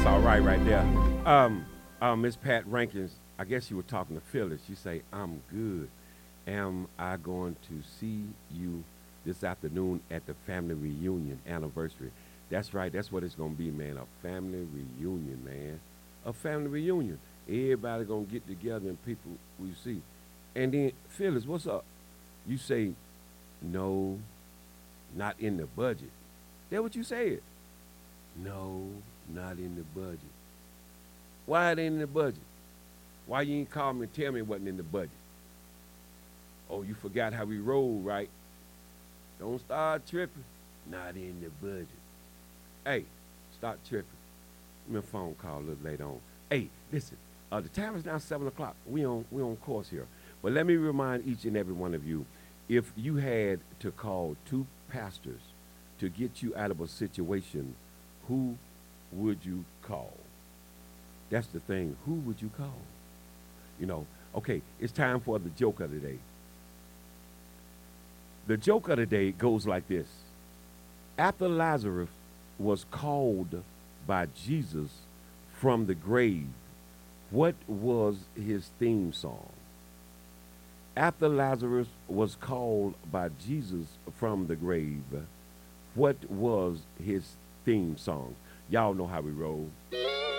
all right there. Miss Pat Rankins, I guess you were talking to Phyllis. She say, I'm good. Am I going to see you this afternoon at the family reunion anniversary? That's right. That's what it's going to be, man. A family reunion, man. A family reunion. Everybody going to get together and people we see. And then, Phyllis, what's up? You say, no, not in the budget. That what you said? No, not in the budget. Why it ain't in the budget? Why you ain't call me and tell me it wasn't in the budget? Oh, you forgot how we roll, right? Don't start tripping. Not in the budget. Hey, start tripping. Give me a phone call a little later on. Hey, listen. The time is now 7 o'clock. We on course here. But let me remind each and every one of you, if you had to call two pastors to get you out of a situation, who would you call? That's the thing. Who would you call? You know, okay, it's time for the joke of the day. The joke of the day goes like this. After Lazarus was called by Jesus from the grave, what was his theme song? After Lazarus was called by Jesus from the grave, what was his theme song? Y'all know how we roll.